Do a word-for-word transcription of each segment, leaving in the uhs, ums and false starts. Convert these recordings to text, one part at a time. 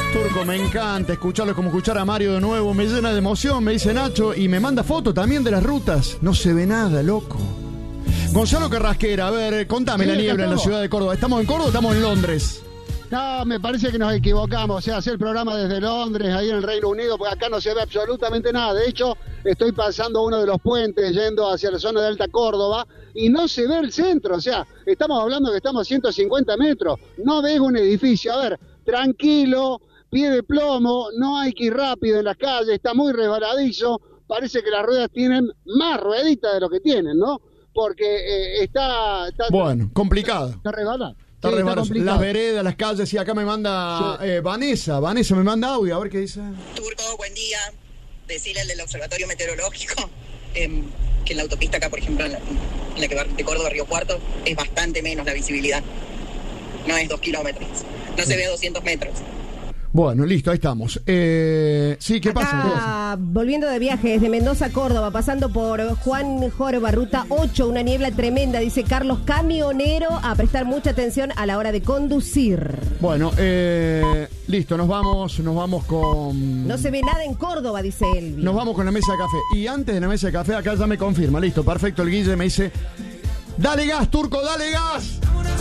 Turco, me encanta escucharlo, como escuchar a Mario de nuevo. Me llena de emoción, me dice Nacho. Y me manda foto también de las rutas. No se ve nada, loco. Gonzalo Carrasquera, a ver, contame Sí, la niebla en la estamos. ciudad de Córdoba. ¿Estamos en Córdoba o estamos en Londres? No, me parece que nos equivocamos. O sea, hacer el programa desde Londres, ahí en el Reino Unido, porque acá no se ve absolutamente nada. De hecho, estoy pasando uno de los puentes yendo hacia la zona de Alta Córdoba y no se ve el centro. O sea, estamos hablando que estamos a ciento cincuenta metros. No ves un edificio. A ver, tranquilo, pie de plomo, no hay que ir rápido en las calles, está muy resbaladizo. Parece que las ruedas tienen más rueditas de lo que tienen, ¿no? Porque eh, está, está... Bueno, complicado. Está resbalado. Está Sí, re está barato. complicado. Las veredas, las calles, y acá me manda Sí. eh, Vanessa. Vanessa me manda audio, a ver qué dice. Turco, buen día. Decirle al del Observatorio Meteorológico eh, que en la autopista acá, por ejemplo, en la, en la que va de Córdoba a Río Cuarto, es bastante menos la visibilidad. No es dos kilómetros. No se ve a doscientos metros. Bueno, listo, ahí estamos. Eh, sí, ¿qué Acá, pasa? ¿Qué pasa? volviendo de viaje desde Mendoza a Córdoba, pasando por Juan Jorba, ruta ocho, una niebla tremenda, dice Carlos Camionero, a prestar mucha atención a la hora de conducir. Bueno, eh, listo, nos vamos, nos vamos con... No se ve nada en Córdoba, dice Elvi. Nos vamos con la mesa de café. Y antes de la mesa de café, acá ya me confirma. Listo, perfecto. El Guille me dice: dale gas, Turco, dale gas.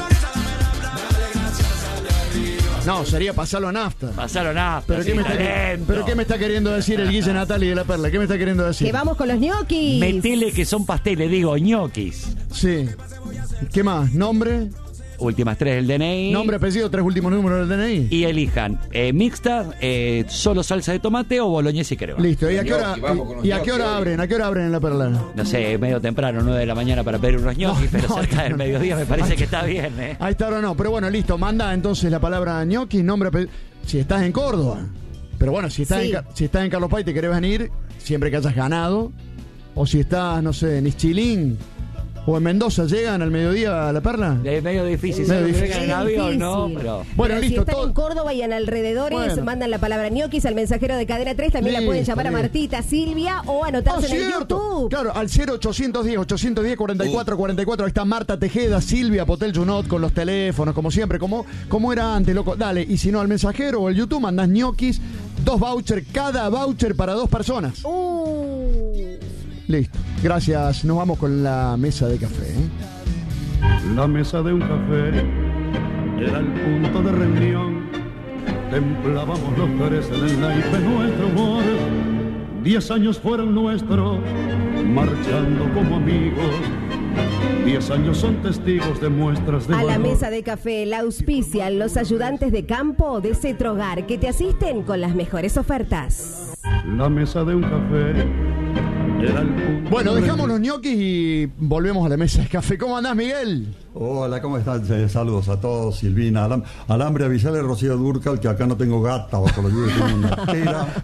No, sería pasarlo a nafta. Pasaron nada. ¿Pero qué, me está, ¿Pero qué me está queriendo decir el Guille Natali de la Perla? ¿Qué me está queriendo decir? Que vamos con los ñoquis. Metele que son pasteles, digo, ñoquis. Sí. ¿Qué más? ¿Nombre? Últimas tres del D N I. Nombre, apellido, tres últimos números del D N I. Y elijan eh, mixta, eh, solo salsa de tomate o boloñesa y crema. Listo. ¿Y a qué hora, Gnocchi, vamos con los y, y a qué gnocchi hora hoy. abren? ¿A qué hora abren en la Perla? No sé, medio temprano, nueve de la mañana para pedir unos ñoquis, No, pero no, cerca no, del no. mediodía me parece que está bien, ¿eh? A esta hora no, pero bueno, listo. Manda entonces la palabra ñoqui, nombre, apellido. Si estás en Córdoba. Pero bueno, si estás, Sí. en, Ca- si estás en Carlos Paz y te querés venir, siempre que hayas ganado. O si estás, no sé, en Ischilín o en Mendoza, ¿llegan al mediodía a la Perla? Es medio difícil, Medio ¿sabes? Que difícil. vengan en Es avión, ¿no? difícil. Pero... Bueno, Pero listo, si están todo- en Córdoba y en alrededores, Bueno. mandan la palabra ñoquis al mensajero de Cadena tres. También la pueden Listo, llamar a listo. Martita, Silvia o Ah, anotarse en el cierto. YouTube. Claro, al cero ochocientos diez, ochocientos diez, cuarenta y cuatro, cuarenta y cuatro. Ahí está Marta Tejeda, Silvia Potel Junot con los teléfonos, como siempre, como, como era antes, loco. Dale, y si no, al mensajero o al YouTube mandás ñoquis, dos vouchers, cada voucher para dos personas. Uh. Listo. Gracias. Nos vamos con la mesa de café. ¿eh? La mesa de un café era el punto de reunión. Templábamos los tres en el naipe nuestro humor. Diez años fueron nuestros, marchando como amigos. Diez años son testigos de muestras de A la valor. mesa de café la auspician los ayudantes de campo de Cetrogar, que te asisten con las mejores ofertas. La mesa de un café era el punto Bueno, de dejamos los reunión. ñoquis y volvemos a la mesa de café. ¿Cómo andás, Miguel? Hola, ¿cómo están? Eh, Saludos a todos, Silvina, Alam, Alambre, avisale a Rocío Durcal que acá no tengo gata bajo la lluvia, tengo una tera.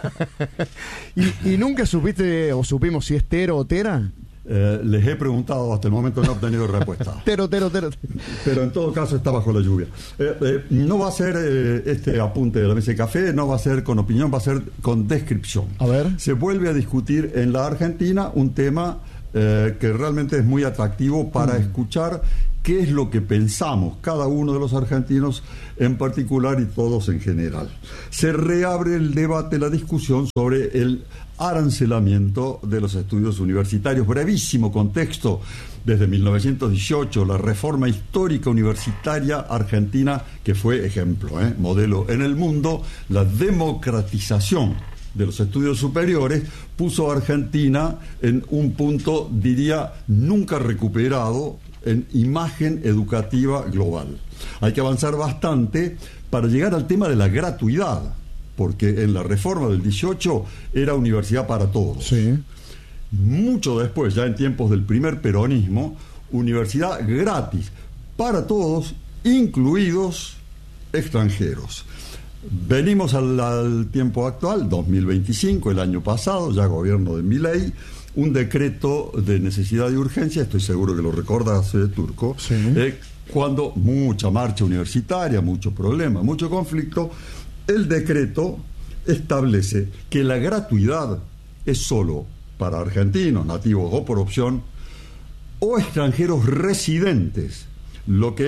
¿Y, y nunca supiste o supimos si es tero o tera? Eh, les he preguntado, hasta el momento no he obtenido respuesta. Tero, tero, tero. Pero en todo caso está bajo la lluvia. Eh, eh, no va a ser eh, este apunte de la mesa de café, no va a ser con opinión, va a ser con descripción. A ver. Se vuelve a discutir en la Argentina un tema eh, que realmente es muy atractivo para escuchar qué es lo que pensamos cada uno de los argentinos en particular y todos en general. Se reabre el debate, la discusión sobre el arancelamiento de los estudios universitarios. Brevísimo contexto: desde mil novecientos dieciocho, la reforma histórica universitaria argentina, que fue ejemplo, ¿eh? modelo en el mundo, la democratización de los estudios superiores, puso a Argentina en un punto, diría, nunca recuperado en imagen educativa global. Hay que avanzar bastante para llegar al tema de la gratuidad, porque en la reforma del dieciocho era universidad para todos. Sí. Mucho después, ya en tiempos del primer peronismo, universidad gratis para todos, incluidos extranjeros. Venimos al, al tiempo actual, dos mil veinticinco, el año pasado, ya gobierno de Milei, un decreto de necesidad y urgencia, estoy seguro que lo recordas, eh, Turco, Sí. eh, cuando mucha marcha universitaria, mucho problema, mucho conflicto, el decreto establece que la gratuidad es solo para argentinos, nativos o por opción, o extranjeros residentes, lo que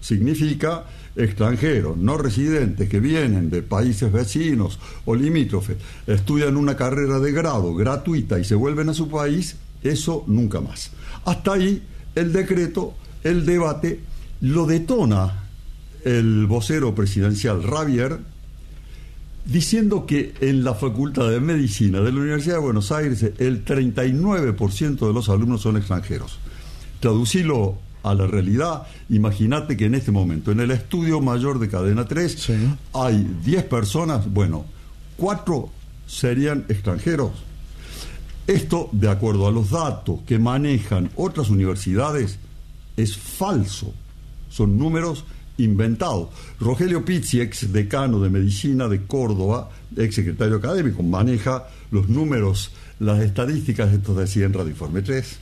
significa extranjeros no residentes que vienen de países vecinos o limítrofes, estudian una carrera de grado gratuita y se vuelven a su país, eso nunca más. Hasta ahí el decreto, el debate, lo detona el vocero presidencial Ravier, diciendo que en la Facultad de Medicina de la Universidad de Buenos Aires el treinta y nueve por ciento de los alumnos son extranjeros. Traducilo a la realidad, imagínate que en este momento, en el estudio mayor de Cadena tres, sí, hay diez personas, bueno, cuatro serían extranjeros. Esto, de acuerdo a los datos que manejan otras universidades, es falso. Son números inventados. Rogelio Pizzi, ex decano de Medicina de Córdoba, ex secretario académico, maneja los números, las estadísticas, esto decía en Radio Informe tres.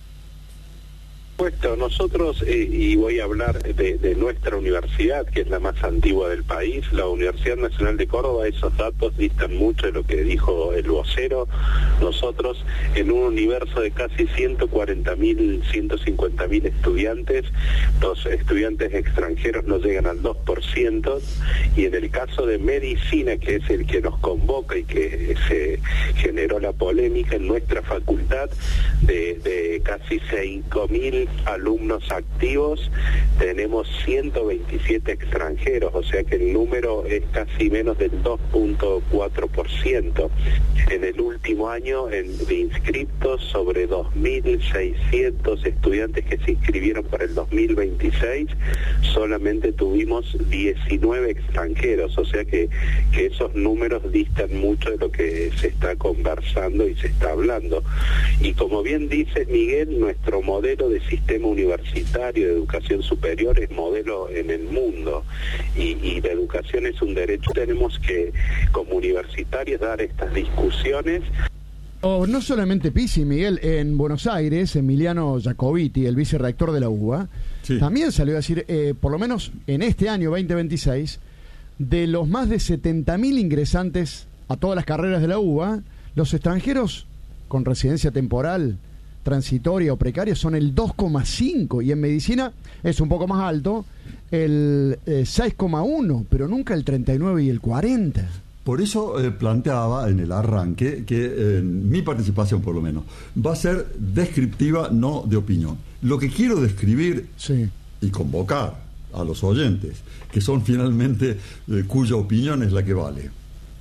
Puesto, nosotros, eh, y voy a hablar de, de nuestra universidad, que es la más antigua del país, la Universidad Nacional de Córdoba, esos datos distan mucho de lo que dijo el vocero. Nosotros, en un universo de casi ciento cuarenta mil, ciento cincuenta mil estudiantes, los estudiantes extranjeros no llegan al dos por ciento, y en el caso de medicina, que es el que nos convoca y que se generó la polémica en nuestra facultad, de, de casi cinco mil alumnos activos, tenemos ciento veintisiete extranjeros, o sea que el número es casi menos del dos punto cuatro por ciento. En el último año, en, de inscriptos, sobre dos mil seiscientos estudiantes que se inscribieron para el dos mil veintiséis, solamente tuvimos diecinueve extranjeros, o sea que, que esos números distan mucho de lo que se está conversando y se está hablando. Y como bien dice Miguel, nuestro modelo de sistema universitario de educación superior es modelo en el mundo, y, y la educación es un derecho. Tenemos que, como universitarios, dar estas discusiones. O no solamente Pizzi, Miguel, en Buenos Aires, Emiliano Jacobiti, el vicerrector de la U B A, sí, también salió a decir, eh, por lo menos en este año veinte veintiséis, de los más de setenta mil ingresantes a todas las carreras de la U B A, los extranjeros con residencia temporal, transitoria o precaria son el dos coma cinco, y en medicina es un poco más alto, el eh, seis coma uno, pero nunca el treinta y nueve y el cuarenta. Por eso eh, planteaba en el arranque que eh, mi participación, por lo menos, va a ser descriptiva, no de opinión. Lo que quiero describir, sí, y convocar a los oyentes, que son finalmente eh, cuya opinión es la que vale.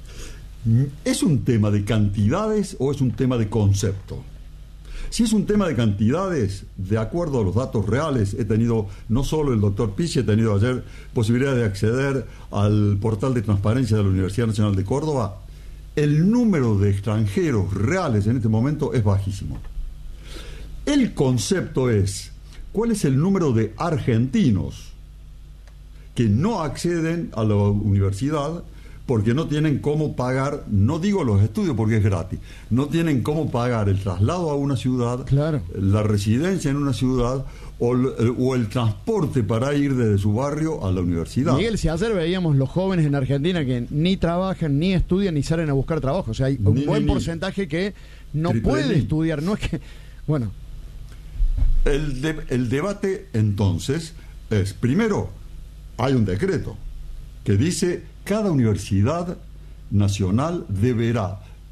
¿Es un tema de cantidades o es un tema de concepto? Si es un tema de cantidades, de acuerdo a los datos reales, he tenido, no solo el doctor Pizzi, he tenido ayer posibilidad de acceder al portal de transparencia de la Universidad Nacional de Córdoba, el número de extranjeros reales en este momento es bajísimo. El concepto es, ¿cuál es el número de argentinos que no acceden a la universidad porque no tienen cómo pagar, no digo los estudios porque es gratis, no tienen cómo pagar el traslado a una ciudad, claro, la residencia en una ciudad o, o el transporte para ir desde su barrio a la universidad? Miguel, si ayer veíamos los jóvenes en Argentina que ni trabajan, ni estudian, ni salen a buscar trabajo, o sea, hay un ni, buen ni, porcentaje que no puede ni. estudiar, no es que, bueno. El, de, el debate entonces es, primero, hay un decreto que dice: cada universidad nacional deberá